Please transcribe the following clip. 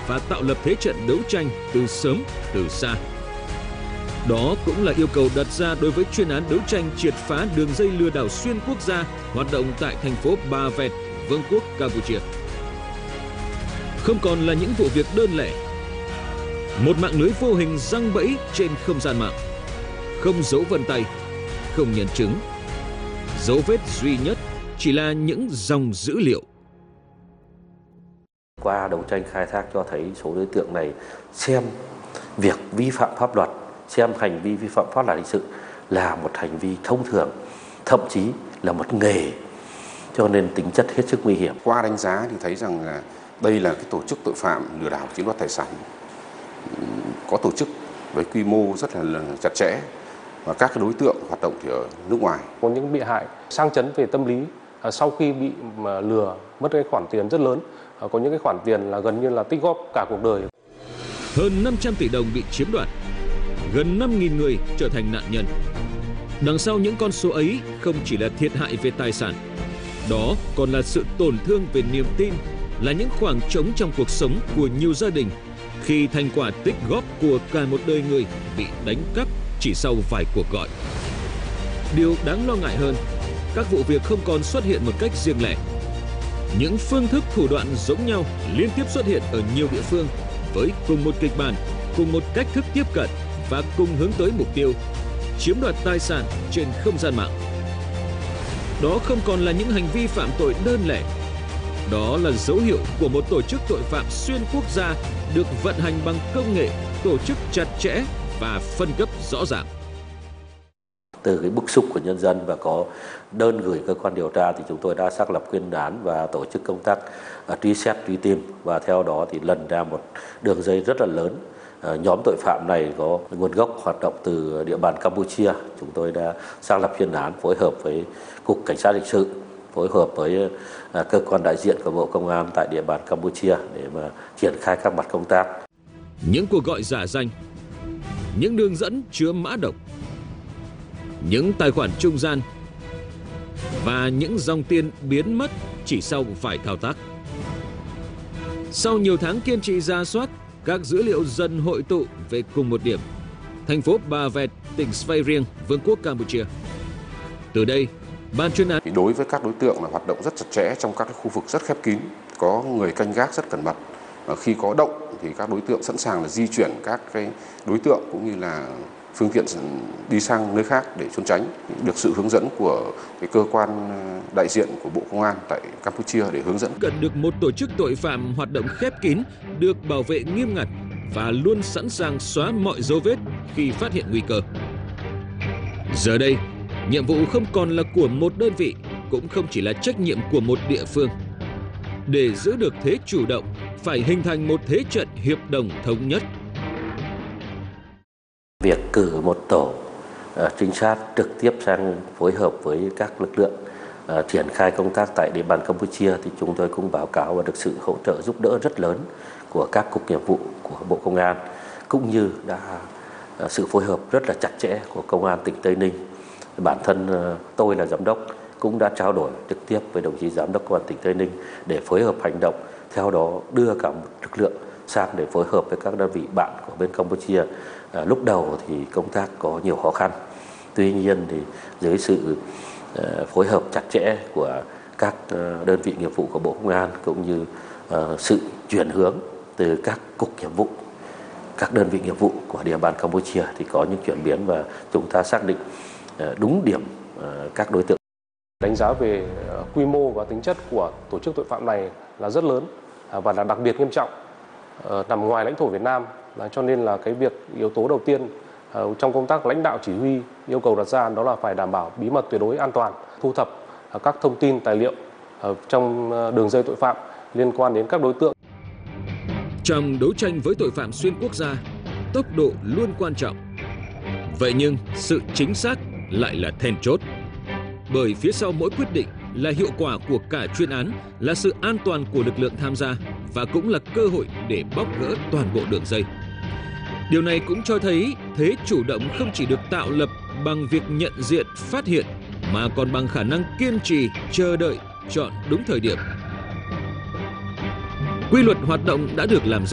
và tạo lập thế trận đấu tranh từ sớm, từ xa. Đó cũng là yêu cầu đặt ra đối với chuyên án đấu tranh triệt phá đường dây lừa đảo xuyên quốc gia hoạt động tại thành phố Ba Vẹt, Vương quốc Campuchia. Không còn là những vụ việc đơn lẻ. Một mạng lưới vô hình giăng bẫy trên không gian mạng. Không dấu vân tay, không nhân chứng. Dấu vết duy nhất chỉ là những dòng dữ liệu. Qua đấu tranh khai thác cho thấy số đối tượng này xem việc vi phạm pháp luật, xem hành vi vi phạm pháp luật hình sự là một hành vi thông thường, thậm chí là một nghề, cho nên tính chất hết sức nguy hiểm. Qua đánh giá thì thấy rằng là đây là cái tổ chức tội phạm lừa đảo chiếm đoạt tài sản có tổ chức với quy mô rất là chặt chẽ, và các cái đối tượng hoạt động thì ở nước ngoài. Có những bị hại sang chấn về tâm lý sau khi bị lừa mất cái khoản tiền rất lớn, có những cái khoản tiền là gần như là tích góp cả cuộc đời. Hơn 500 tỷ đồng bị chiếm đoạt, gần 5.000 người trở thành nạn nhân. Đằng sau những con số ấy không chỉ là thiệt hại về tài sản, đó còn là sự tổn thương về niềm tin, là những khoảng trống trong cuộc sống của nhiều gia đình khi thành quả tích góp của cả một đời người bị đánh cắp chỉ sau vài cuộc gọi. Điều đáng lo ngại hơn, các vụ việc không còn xuất hiện một cách riêng lẻ. Những phương thức thủ đoạn giống nhau liên tiếp xuất hiện ở nhiều địa phương với cùng một kịch bản, cùng một cách thức tiếp cận và cùng hướng tới mục tiêu chiếm đoạt tài sản trên không gian mạng. Đó không còn là những hành vi phạm tội đơn lẻ. Đó là dấu hiệu của một tổ chức tội phạm xuyên quốc gia được vận hành bằng công nghệ, tổ chức chặt chẽ và phân cấp rõ ràng. Từ cái bức xúc của nhân dân và có đơn gửi cơ quan điều tra thì chúng tôi đã xác lập chuyên án và tổ chức công tác truy xét, truy tìm, và theo đó thì lần ra một đường dây rất là lớn. Nhóm tội phạm này có nguồn gốc hoạt động từ địa bàn Campuchia. Chúng tôi đã xác lập chuyên án phối hợp với Cục Cảnh sát Hình sự, phối hợp với cơ quan đại diện của Bộ Công an tại địa bàn Campuchia để mà triển khai các mặt công tác. Những cuộc gọi giả danh, những đường dẫn chứa mã độc, những tài khoản trung gian và những dòng tiền biến mất chỉ sau vài thao tác. Sau nhiều tháng kiên trì rà soát, các dữ liệu dần hội tụ về cùng một điểm, thành phố Ba Vẹt, tỉnh Svay Rieng, Vương quốc Campuchia. Từ đây, ban chuyên án đối với các đối tượng là hoạt động rất chặt chẽ trong các khu vực rất khép kín, có người canh gác rất cẩn mật. Khi có động thì các đối tượng sẵn sàng là di chuyển các cái đối tượng cũng như là phương tiện đi sang nơi khác để trốn tránh. Được sự hướng dẫn của cái cơ quan đại diện của Bộ Công an tại Campuchia để hướng dẫn. cần được một tổ chức tội phạm hoạt động khép kín, được bảo vệ nghiêm ngặt và luôn sẵn sàng xóa mọi dấu vết khi phát hiện nguy cơ. Giờ đây, nhiệm vụ không còn là của một đơn vị, cũng không chỉ là trách nhiệm của một địa phương. Để giữ được thế chủ động, phải hình thành một thế trận hiệp đồng thống nhất. Việc cử một tổ trinh sát trực tiếp sang phối hợp với các lực lượng triển khai công tác tại địa bàn Campuchia thì chúng tôi cũng báo cáo và được sự hỗ trợ giúp đỡ rất lớn của các cục nghiệp vụ của Bộ Công an, cũng như đã sự phối hợp rất là chặt chẽ của Công an tỉnh Tây Ninh. Bản thân tôi là giám đốc cũng đã trao đổi trực tiếp với đồng chí giám đốc Công an tỉnh Tây Ninh để phối hợp hành động, theo đó đưa cả một lực lượng sang để phối hợp với các đơn vị bạn của bên Campuchia. Lúc đầu thì công tác có nhiều khó khăn, tuy nhiên thì dưới sự phối hợp chặt chẽ của các đơn vị nghiệp vụ của Bộ Công an cũng như sự chuyển hướng từ các cục nghiệp vụ, các đơn vị nghiệp vụ của địa bàn Campuchia thì có những chuyển biến và chúng ta xác định đúng điểm các đối tượng. Đánh giá về quy mô và tính chất của tổ chức tội phạm này là rất lớn và là đặc biệt nghiêm trọng, nằm ngoài lãnh thổ Việt Nam, cho nên là cái việc yếu tố đầu tiên trong công tác lãnh đạo chỉ huy yêu cầu đặt ra đó là phải đảm bảo bí mật tuyệt đối an toàn, thu thập các thông tin tài liệu trong đường dây tội phạm liên quan đến các đối tượng. Trong đấu tranh với tội phạm xuyên quốc gia, tốc độ luôn quan trọng. Vậy nhưng sự chính xác lại là then chốt. Bởi phía sau mỗi quyết định là hiệu quả của cả chuyên án, là sự an toàn của lực lượng tham gia và cũng là cơ hội để bóc gỡ toàn bộ đường dây. Điều này cũng cho thấy thế chủ động không chỉ được tạo lập bằng việc nhận diện, phát hiện, mà còn bằng khả năng kiên trì, chờ đợi, chọn đúng thời điểm. Quy luật hoạt động đã được làm rõ.